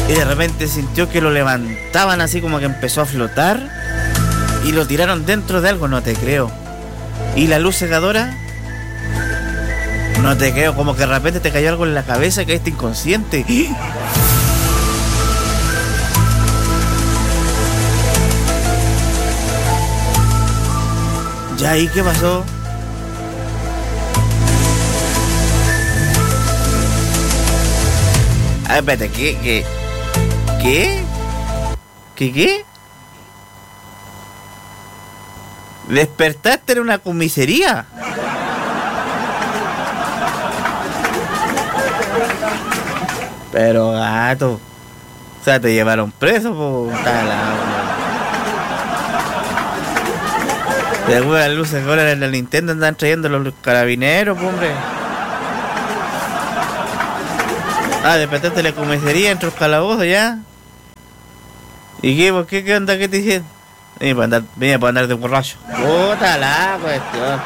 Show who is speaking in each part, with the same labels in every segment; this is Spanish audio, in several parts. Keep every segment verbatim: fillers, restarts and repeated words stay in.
Speaker 1: y de repente sintió que lo levantaban así como que empezó a flotar y lo tiraron dentro de algo, no te creo. Y la luz cegadora, no te creo, como que de repente te cayó algo en la cabeza y caíste inconsciente. ¿Ya ahí qué pasó? Ah, espérate, ¿qué? ¿Qué? ¿Qué? ¿Qué qué? ¿Despertaste en una comisaría? Pero gato, o sea, te llevaron preso por talado. De las luces ahora en la Nintendo andan trayendo los carabineros, po, hombre. Ah, despertaste en la comisaría, entre los calabozos ya. ¿Y qué? ¿Por qué? ¿Qué onda? ¿Qué te dicen? Venía para andar, venía para andar de borracho. Puta la cuestión.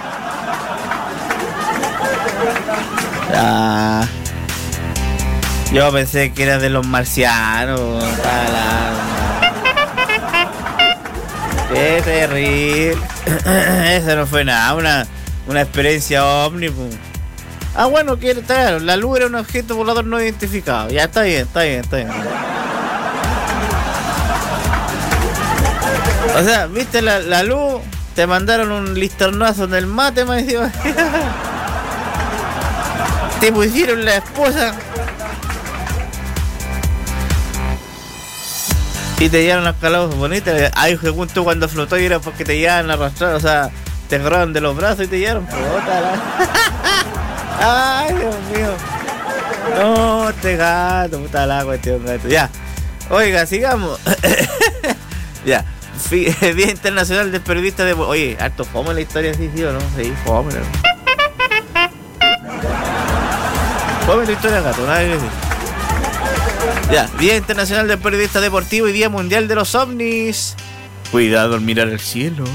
Speaker 1: Ah, yo pensé que era de los marcianos. Puta la... Qué terrible. Eso no fue nada, una, una experiencia ovni. Ah, bueno, que claro, la luz era un objeto volador no identificado. Ya está bien, está bien, está bien. O sea, viste la, la luz, te mandaron un listernazo en el mate, me decía. Te pusieron la esposa y te llevaron las calabozos bonitas. Ay, según tú cuando flotó y era porque te llevaban arrastrados, o sea, te agarraron de los brazos y te llevaron. Puta la... Ay, Dios mío. No, este gato, puta la cuestión, gato. Ya. Oiga, sigamos. Ya. Día Internacional del Periodista de... Oye, harto fome la historia, sí, sí o no. Sí, fome. Fome la historia, gato, nada que decir. Ya, Día Internacional del Periodista Deportivo y Día Mundial de los OVNIs. Cuidado al mirar el cielo.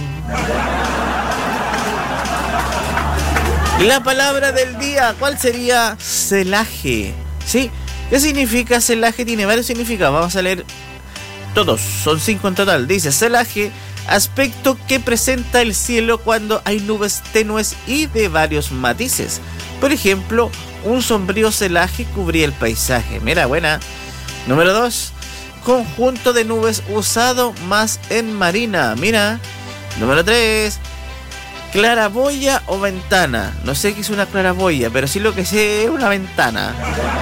Speaker 1: La palabra del día, ¿cuál sería? Celaje. ¿Sí? ¿Qué significa celaje? Tiene varios significados. Vamos a leer todos, son cinco en total. Dice, celaje, aspecto que presenta el cielo cuando hay nubes tenues y de varios matices. Por ejemplo, un sombrío celaje cubría el paisaje. Mira, buena. Número dos, conjunto de nubes usado más en marina. Mira. Número tres, claraboya o ventana. No sé qué es una claraboya, pero sí lo que sé es una ventana.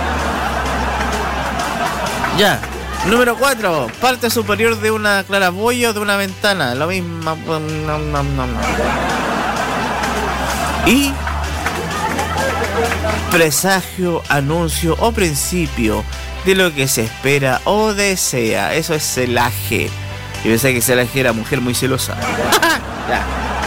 Speaker 1: Ya. Número cuatro, parte superior de una claraboya o de una ventana. Lo mismo. Y presagio, anuncio o principio de lo que se espera o desea. Eso es celaje. Y pensé que celaje era mujer muy celosa. Ya.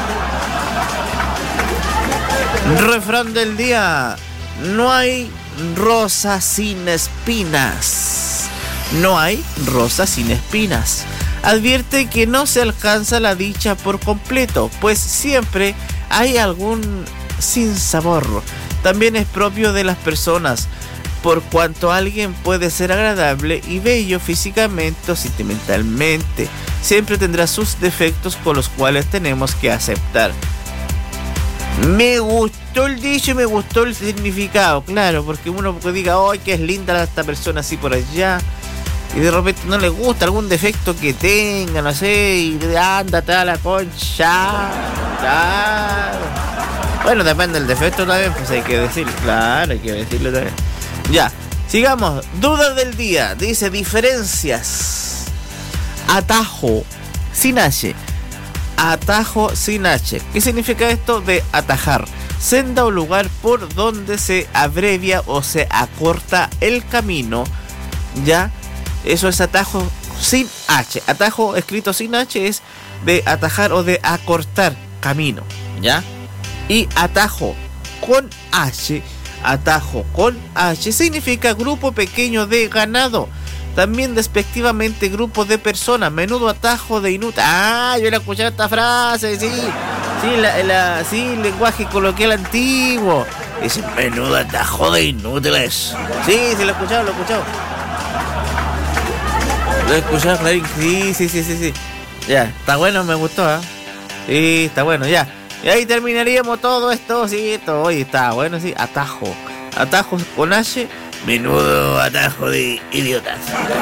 Speaker 1: Refrán del día. No hay rosa sin espinas. No hay rosa sin espinas. Advierte que no se alcanza la dicha por completo, pues siempre hay algún sinsabor. También es propio de las personas, por cuanto alguien puede ser agradable y bello físicamente o sentimentalmente. Siempre tendrá sus defectos con los cuales tenemos que aceptar. Me gustó el dicho y me gustó el significado, claro, porque uno puede diga, ¡ay, que es linda esta persona así por allá! Y de repente no le gusta algún defecto que tenga, no sé, y ándate a la concha. Claro. Bueno, depende del defecto también, pues hay que decirlo, claro, hay que decirlo también. Ya, sigamos. Dudas del día. Dice diferencias. Atajo sin H. Atajo sin H. ¿Qué significa esto de atajar? Senda o lugar por donde se abrevia o se acorta el camino. Ya, eso es atajo sin H. Atajo escrito sin H es de atajar o de acortar camino. Ya. Y atajo con H. Atajo con H significa grupo pequeño de ganado. También despectivamente grupo de personas. Menudo atajo de inútil. Ah, yo le escuché esta frase, sí. Sí, la, la, sí, lenguaje coloquial antiguo. Dice, menudo atajo de inútiles. Sí, sí, lo he escuchado, lo he escuchado. Lo he escuchado, Clarín. Sí, sí, sí, sí, sí. Ya, está bueno, me gustó, ¿eh? Sí, está bueno, ya. Y ahí terminaríamos todo esto, sí, esto. Oye, está bueno, sí. Atajo. Atajo con H. Menudo atajo de idiotas.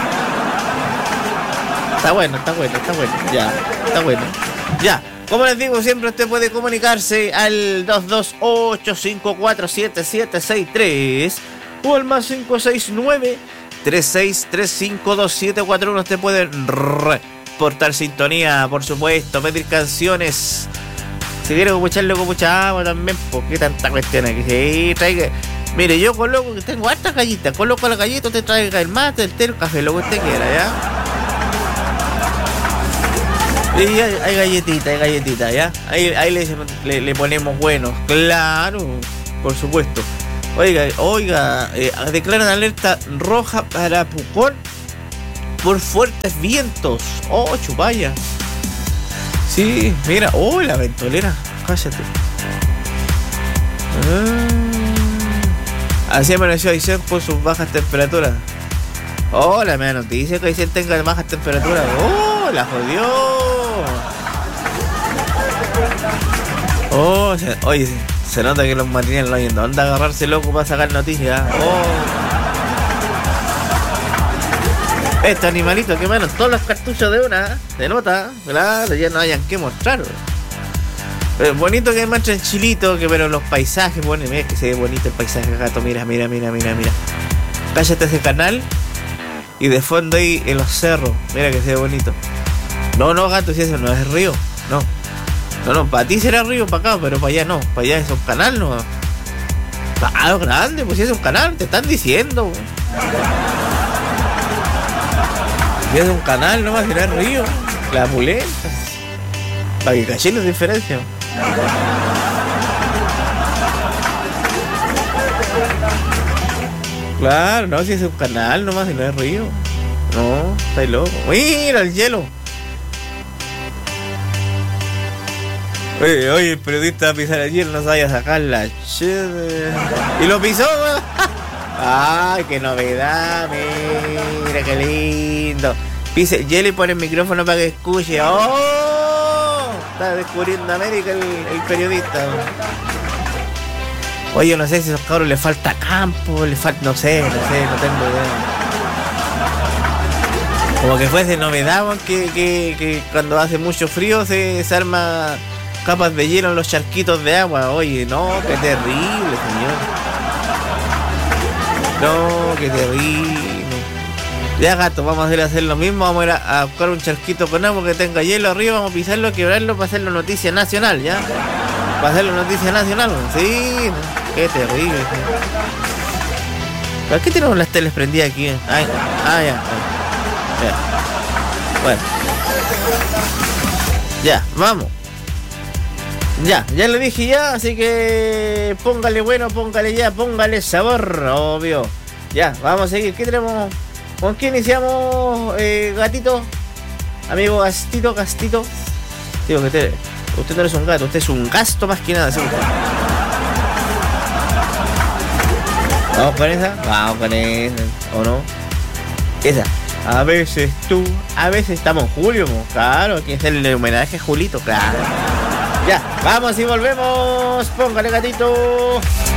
Speaker 1: Está bueno, está bueno, está bueno. Ya, está bueno. Ya. Como les digo, siempre usted puede comunicarse al dos dos ocho cinco cuatro siete siete seis tres o al más cinco seis nueve tres seis tres cinco dos siete cuatro uno. Usted puede reportar sintonía, por supuesto, pedir canciones. Si quiere escucharlo con mucha agua también, porque tanta cuestión aquí. Sí, traiga. Mire, yo coloco, que tengo hartas galletas, coloco la galleta, usted traiga el mate, el té, el café, lo que usted quiera, ¿ya? Y hay, hay galletita, hay galletita, ¿ya? Ahí, ahí le, le, le ponemos buenos, claro, por supuesto. Oiga, oiga, eh, declaran alerta roja para Pucón por fuertes vientos. Oh, chupaya. Sí, mira, oh, la ventolera, cállate. Ah, así amaneció Aysén por sus bajas temperaturas. Oh, la mala noticia que Aysén tenga bajas temperaturas. Oh, la jodió. Oh, se, oye, se nota que los marines lo oyen. ¿Dónde agarrarse loco para sacar noticias? Oh. Este animalito que menos todos los cartuchos de una, se nota, claro, ya no hayan que mostrar. Pero bonito que muestren Chilito, que pero los paisajes, bueno, mira que se ve bonito el paisaje, gato, mira, mira, mira, mira, mira. Cállate ese canal y de fondo ahí en los cerros, mira que se ve bonito. No, no, gato, si eso no es río, no. No, no, para ti será río, para acá, pero para allá no, para allá es un canal, no. Claro, grande, pues si es un canal, te están diciendo. Si es un canal, no más será río, la pulenta. Para que caché la diferencia. Claro, no, si es un canal, no más si no es río. No, estáis loco. Mira el hielo. Oye, oye, el periodista va a pisar el hielo, no sabía sacar la chede. Y lo pisó, weón. Ay, qué novedad, mira qué lindo. Pisa el hielo y pone el micrófono para que escuche. ¡Oh! Está descubriendo América el, el periodista. Oye, no sé si a esos cabros les falta campo, les falta, no sé, no sé, no tengo idea. Como que fuese novedad, que, que, que cuando hace mucho frío se, se arma capas de hielo en los charquitos de agua. Oye, no, qué terrible, señor. No, qué terrible. Ya, gato, vamos a ir a hacer lo mismo. Vamos a ir a, a buscar un charquito con agua que tenga hielo arriba. Vamos a pisarlo, quebrarlo para hacerlo noticia nacional, ¿ya? Para hacerlo noticia nacional, sí. Qué terrible, sí. ¿Para qué tenemos las teles prendidas aquí? Ay, ah, ya. Ya. Bueno. Ya, vamos. Ya, ya lo dije ya, así que póngale bueno, póngale ya, póngale sabor, obvio. Ya, vamos a seguir. ¿Qué tenemos? ¿Con qué iniciamos, eh, gatito? Amigo Gastito, Gastito. Digo que usted, usted no es un gato, usted es un gasto más que nada, ¿sí? ¿Vamos con esa? Vamos con esa, ¿o no? Esa. A veces tú, a veces estamos en julio, claro, hay que hacerle homenaje a Julito, claro. Ya, vamos y volvemos. Póngale, gatito.